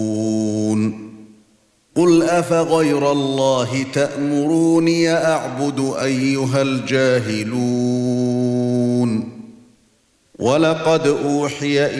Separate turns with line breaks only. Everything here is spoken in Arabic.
قُلْ أَفَغَيْرَ اللَّهِ تَأْمُرُونِي أَعْبُدُ أَيُّهَا الْجَاهِلُونَ وَلَقَدْ أُوحِيَ